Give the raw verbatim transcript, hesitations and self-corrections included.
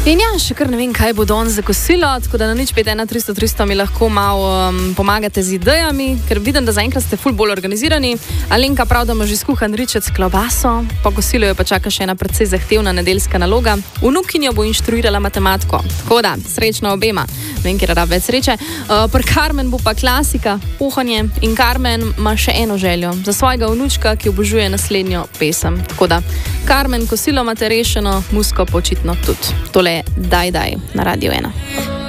In ja, še kar ne vem, kaj bo danes za kosilo, tako da na nič pet ena tristo tristo mi lahko malo um, pomagate z idejami, ker vidim, da zaenkrat ste ful bolj organizirani. Alenka prav, da ima že skuhan ričet s klobaso, po kosilu jo pa čaka še ena precej zahtevna nedeljska naloga. Vnukinjo bo inštruirala matematiko, tako da srečno obema. Vem, kjer rab več sreče. Uh, pri Carmen bo pa klasika, kuhanje, in Carmen ima še eno željo za svojega vnučka, ki obožuje naslednjo pesem. Tako da, Carmen, kosilo imate rešeno, musko pa očitno tudi. Tole Daj Daj na Radio ena.